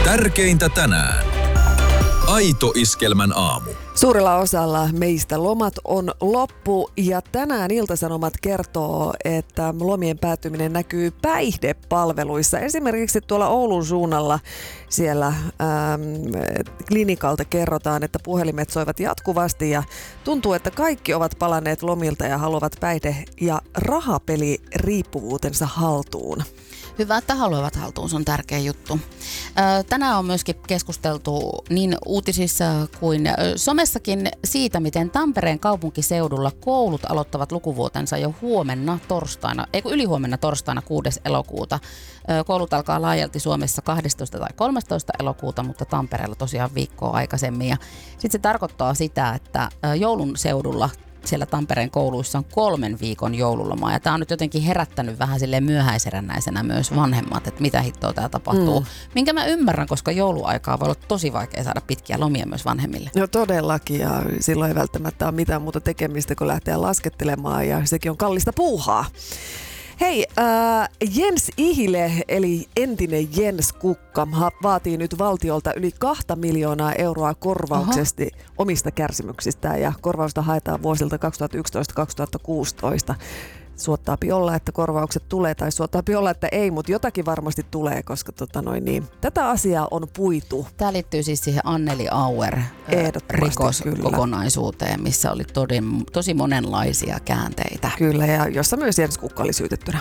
Tärkeintä tänään. Aito Iskelmän aamu. Suurella osalla meistä lomat on loppu ja tänään Ilta-Sanomat kertoo, että lomien päättyminen näkyy päihdepalveluissa. Esimerkiksi tuolla Oulun suunnalla siellä klinikalta kerrotaan, että puhelimet soivat jatkuvasti ja tuntuu, että kaikki ovat palanneet lomilta ja haluavat päihde- ja rahapeliriippuvuutensa haltuun. Hyvä, että haluavat haltuun, se on tärkeä juttu. Tänään on myöskin keskusteltu niin uutisissa kuin somessakin siitä, miten Tampereen kaupunkiseudulla koulut aloittavat lukuvuotensa jo ylihuomenna torstaina 6. elokuuta. Koulut alkaa laajalti Suomessa 12. tai 13. elokuuta, mutta Tampereella tosiaan viikkoa aikaisemmin. Ja sitten se tarkoittaa sitä, että joulun seudulla siellä Tampereen kouluissa on 3 viikon joululoma. Ja tämä on nyt jotenkin herättänyt vähän silleen myöhäiserännäisenä myös vanhemmat, että mitä hittoa tää tapahtuu. Minkä mä ymmärrän, koska jouluaikaa voi olla tosi vaikea saada pitkiä lomia myös vanhemmille. No todellakin, ja silloin ei välttämättä ole mitään muuta tekemistä, kun lähteä laskettelemaan, ja sekin on kallista puuhaa. Hei, Jens Ihile, eli entinen Jens Kukka, vaatii nyt valtiolta yli 2 miljoonaa euroa korvauksesti omista kärsimyksistään, ja korvausta haetaan vuosilta 2011-2016. Suottaapi olla, että korvaukset tulee, tai suottaapi olla, että ei, mutta jotakin varmasti tulee, koska tätä asiaa on puitu. Tämä liittyy siis siihen Anneli Auer rikoskokonaisuuteen, missä oli tosi monenlaisia käänteitä. Kyllä, ja jossa myös Jens Kukka oli syytettynä.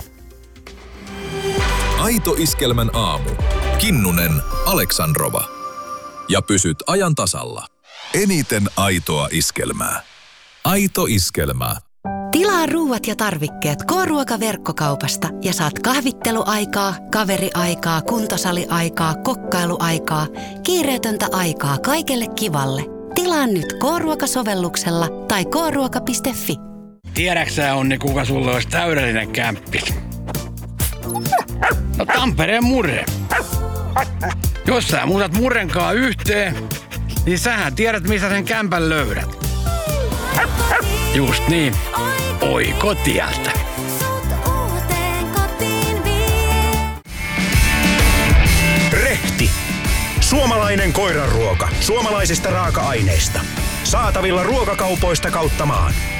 Aito Iskelmän aamu. Kinnunen, Aleksandrova. Ja pysyt ajan tasalla. Eniten aitoa iskelmää. Aito Iskelmä. Tilaa ruuat ja tarvikkeet K-ruokaverkkokaupasta ja saat kahvitteluaikaa, kaveriaikaa, kuntosaliaikaa, kokkailuaikaa, kiireetöntä aikaa kaikelle kivalle. Tilaa nyt K-ruokasovelluksella tai kruoka.fi. Tiedäksä, Onni, kuka sulle olisi täydellinen kämppis? No Tampereen Murre. Jos sä muutat Murrenkaan yhteen, niin sähän tiedät, missä sen kämpän löydät. Just niin. Oikotieltä. Rehti. Suomalainen koiranruoka. Suomalaisista raaka-aineista. Saatavilla ruokakaupoista kautta maan.